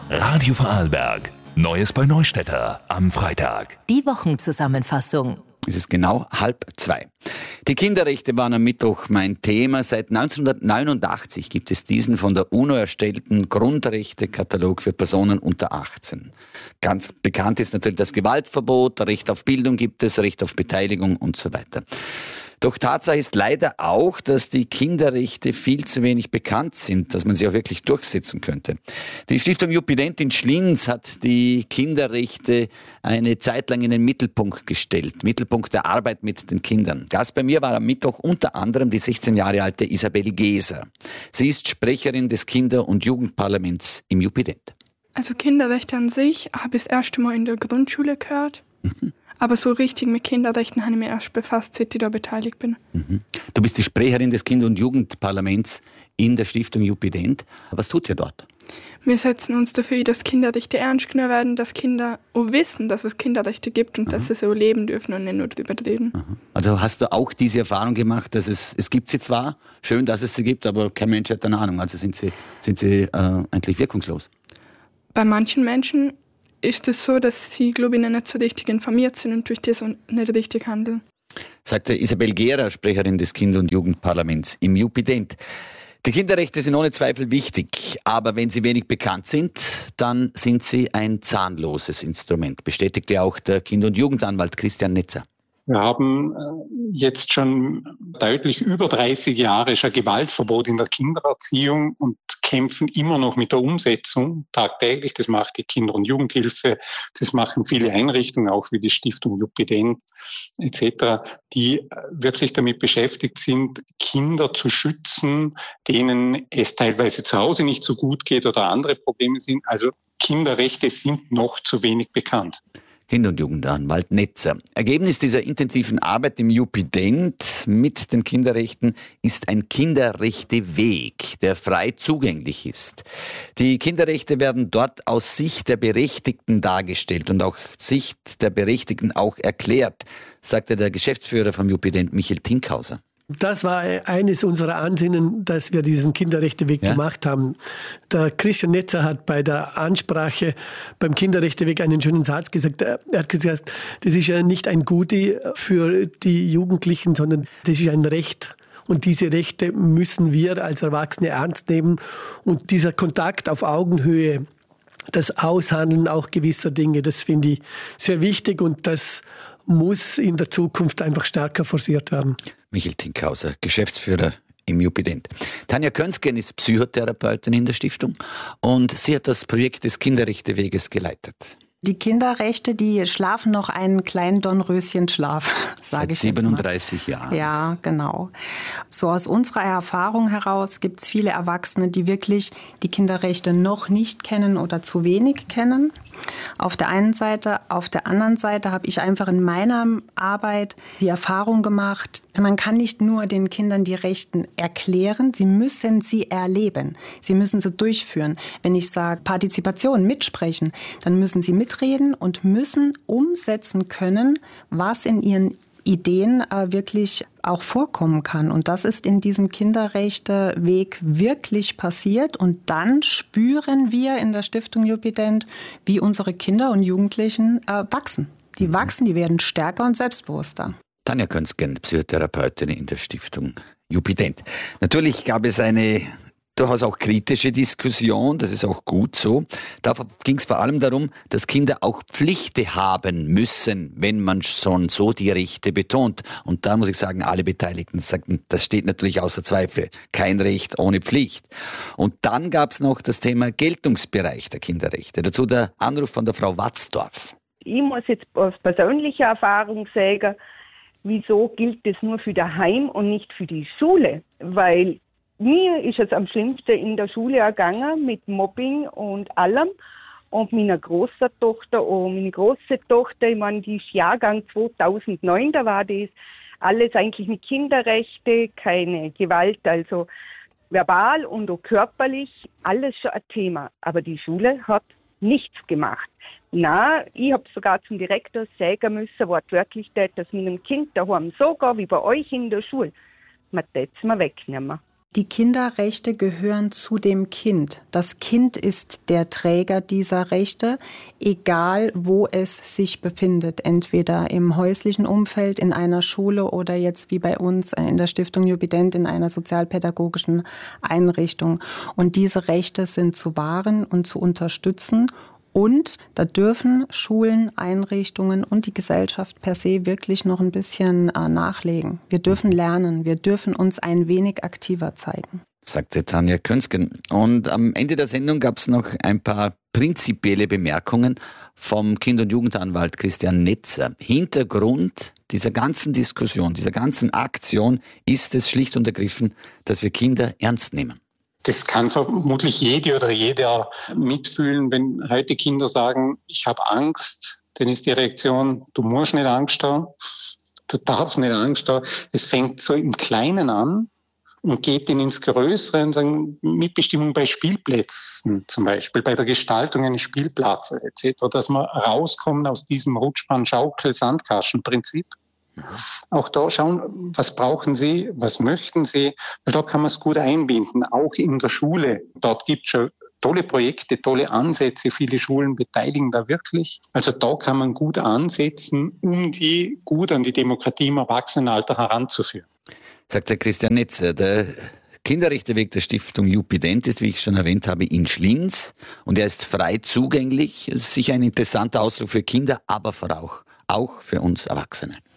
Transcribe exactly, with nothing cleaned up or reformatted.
Radio Vorarlberg. Neues bei Neustädter am Freitag. Die Wochenzusammenfassung. Es ist genau halb zwei. Die Kinderrechte waren am Mittwoch mein Thema. Seit neunzehnhundertneunundachtzig gibt es diesen von der UNO erstellten Grundrechtekatalog für Personen unter achtzehn. Ganz bekannt ist natürlich das Gewaltverbot, Recht auf Bildung gibt es, Recht auf Beteiligung und so weiter. Doch Tatsache ist leider auch, dass die Kinderrechte viel zu wenig bekannt sind, dass man sie auch wirklich durchsetzen könnte. Die Stiftung Jupident in Schlinz hat die Kinderrechte eine Zeit lang in den Mittelpunkt gestellt. Mittelpunkt der Arbeit mit den Kindern. Gast bei mir war am Mittwoch unter anderem die sechzehn Jahre alte Isabel Geser. Sie ist Sprecherin des Kinder- und Jugendparlaments im Jupident. Also Kinderrechte an sich habe ich das erste Mal in der Grundschule gehört. Mhm. Aber so richtig mit Kinderrechten habe ich mich erst befasst, seit ich da beteiligt bin. Mhm. Du bist die Sprecherin des Kinder- und Jugendparlaments in der Stiftung Jupident. Was tut ihr dort? Wir setzen uns dafür, dass Kinderrechte ernst genommen werden, dass Kinder auch wissen, dass es Kinderrechte gibt und Aha. dass sie so leben dürfen und nicht nur drüber reden. Aha. Also hast du auch diese Erfahrung gemacht, dass es, es gibt sie zwar, schön, dass es sie gibt, aber kein Mensch hat eine Ahnung. Also sind sie, sind sie äh, eigentlich wirkungslos? Bei manchen Menschen ist es so, dass sie, glaube ich, nicht so richtig informiert sind und durch das nicht richtig handeln. Sagte Isabel Gerer, Sprecherin des Kinder- und Jugendparlaments im Jupident. Die Kinderrechte sind ohne Zweifel wichtig, aber wenn sie wenig bekannt sind, dann sind sie ein zahnloses Instrument, bestätigte auch der Kinder- und Jugendanwalt Christian Netzer. Wir haben jetzt schon deutlich über dreißig Jahre schon Gewaltverbot in der Kindererziehung und kämpfen immer noch mit der Umsetzung tagtäglich. Das macht die Kinder- und Jugendhilfe, das machen viele Einrichtungen, auch wie die Stiftung Jupident et cetera, die wirklich damit beschäftigt sind, Kinder zu schützen, denen es teilweise zu Hause nicht so gut geht oder andere Probleme sind. Also Kinderrechte sind noch zu wenig bekannt. Kinder- und Jugendanwalt Netzer. Ergebnis dieser intensiven Arbeit im Jupident mit den Kinderrechten ist ein Kinderrechteweg, der frei zugänglich ist. Die Kinderrechte werden dort aus Sicht der Berechtigten dargestellt und auch Sicht der Berechtigten auch erklärt, sagte der Geschäftsführer vom Jupident Michael Tinkhauser. Das war eines unserer Ansinnen, dass wir diesen Kinderrechteweg ja? gemacht haben. Der Christian Netzer hat bei der Ansprache beim Kinderrechteweg einen schönen Satz gesagt. Er hat gesagt, das ist ja nicht ein Gute für die Jugendlichen, sondern das ist ein Recht. Und diese Rechte müssen wir als Erwachsene ernst nehmen. Und dieser Kontakt auf Augenhöhe, das Aushandeln auch gewisser Dinge, das finde ich sehr wichtig und das muss in der Zukunft einfach stärker forciert werden. Michael Tinkhauser, Geschäftsführer im Jupident. Tanja Könsgen ist Psychotherapeutin in der Stiftung und sie hat das Projekt des Kinderrechteweges geleitet. Die Kinderrechte, die schlafen noch einen kleinen Dornröschenschlaf, sage ich jetzt mal. siebenunddreißig Jahren. Ja, genau. So aus unserer Erfahrung heraus gibt es viele Erwachsene, die wirklich die Kinderrechte noch nicht kennen oder zu wenig kennen. Auf der einen Seite, auf der anderen Seite habe ich einfach in meiner Arbeit die Erfahrung gemacht, man kann nicht nur den Kindern die Rechten erklären, sie müssen sie erleben. Sie müssen sie durchführen. Wenn ich sage Partizipation, mitsprechen, dann müssen sie mitreden und müssen umsetzen können, was in ihren Ideen äh, wirklich auch vorkommen kann. Und das ist in diesem Kinderrechteweg wirklich passiert. Und dann spüren wir in der Stiftung Jupident, wie unsere Kinder und Jugendlichen äh, wachsen. Die wachsen, die werden stärker und selbstbewusster. Tanja Könsgen, Psychotherapeutin in der Stiftung Jupident. Natürlich gab es eine durchaus auch kritische Diskussion, das ist auch gut so. Da ging es vor allem darum, dass Kinder auch Pflichten haben müssen, wenn man schon so die Rechte betont. Und da muss ich sagen, alle Beteiligten sagten, das steht natürlich außer Zweifel. Kein Recht ohne Pflicht. Und dann gab es noch das Thema Geltungsbereich der Kinderrechte. Dazu der Anruf von der Frau Watzdorf. Ich muss jetzt aus persönlicher Erfahrung sagen, wieso gilt das nur für daheim und nicht für die Schule? Weil mir ist es am schlimmsten in der Schule ergangen mit Mobbing und allem. Und meiner großen Tochter, und meine große Tochter, ich meine, die ist Jahrgang zweitausendneun, da war das alles eigentlich mit Kinderrechte, keine Gewalt, also verbal und auch körperlich, alles schon ein Thema. Aber die Schule hat nichts gemacht. Na, ich habe sogar zum Direktor sagen müssen, wortwörtlich, dass meinem Kind daheim so geht wie bei euch in der Schule. Man tät's mir wegnehmen. Die Kinderrechte gehören zu dem Kind. Das Kind ist der Träger dieser Rechte, egal wo es sich befindet. Entweder im häuslichen Umfeld, in einer Schule oder jetzt wie bei uns in der Stiftung Jupident in einer sozialpädagogischen Einrichtung. Und diese Rechte sind zu wahren und zu unterstützen. Und da dürfen Schulen, Einrichtungen und die Gesellschaft per se wirklich noch ein bisschen äh, nachlegen. Wir dürfen lernen, wir dürfen uns ein wenig aktiver zeigen. Sagte Tanja Könsken. Und am Ende der Sendung gab es noch ein paar prinzipielle Bemerkungen vom Kind- und Jugendanwalt Christian Netzer. Hintergrund dieser ganzen Diskussion, dieser ganzen Aktion ist es schlicht und ergriffen, dass wir Kinder ernst nehmen. Das kann vermutlich jede oder jeder mitfühlen, wenn heute Kinder sagen, ich habe Angst, dann ist die Reaktion, du musst nicht Angst haben, du darfst nicht Angst haben. Es fängt so im Kleinen an und geht dann ins Größere und sagen, Mitbestimmung bei Spielplätzen zum Beispiel, bei der Gestaltung eines Spielplatzes et cetera, dass wir rauskommen aus diesem Rutschbahn-Schaukel-Sandkasten-Prinzip. Auch da schauen, was brauchen Sie, was möchten Sie, weil da kann man es gut einbinden, auch in der Schule. Dort gibt es schon tolle Projekte, tolle Ansätze, viele Schulen beteiligen da wirklich. Also da kann man gut ansetzen, um die gut an die Demokratie im Erwachsenenalter heranzuführen. Sagt der Christian Netzer, der Kinderrechteweg der Stiftung Jupident ist, wie ich schon erwähnt habe, in Schlinz und er ist frei zugänglich. Es ist sicher ein interessanter Ausdruck für Kinder, aber auch, auch für uns Erwachsene.